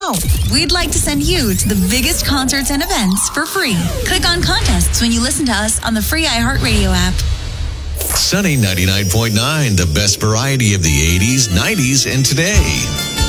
show. We'd like to send you to the biggest concerts and events for free. Click on contests when you listen to us on the free iHeartRadio app. Sunny 99.9, the best variety of the 80s, 90s, and today.